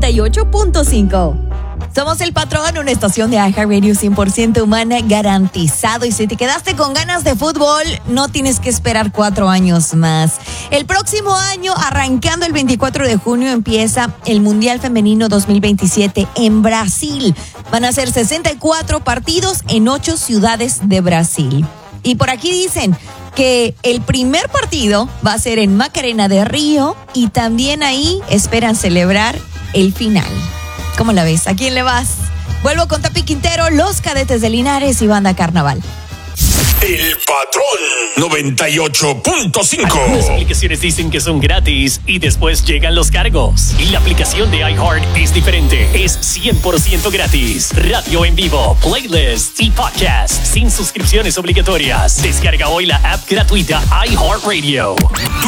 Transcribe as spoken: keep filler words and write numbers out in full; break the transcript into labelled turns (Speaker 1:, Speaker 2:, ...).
Speaker 1: noventa y ocho punto cinco. Somos El Patrón, una estación de iHeartRadio cien por ciento humana, garantizado. Y si te quedaste con ganas de fútbol, no tienes que esperar cuatro años más. El próximo año, arrancando el veinticuatro de junio, empieza el Mundial Femenino dos mil veintisiete en Brasil. Van a ser sesenta y cuatro partidos en ocho ciudades de Brasil. Y por aquí dicen que el primer partido va a ser en Macarena de Río y también ahí esperan celebrar el final. ¿Cómo la ves? ¿A quién le vas? Vuelvo con Tapi Quintero, Los Cadetes de Linares y Banda Carnaval.
Speaker 2: El Patrón noventa y ocho punto cinco.
Speaker 3: Las aplicaciones dicen que son gratis y después llegan los cargos. Y la aplicación de iHeart es diferente. Es cien por ciento gratis. Radio en vivo, playlists y podcasts sin suscripciones obligatorias. Descarga hoy la app gratuita iHeartRadio.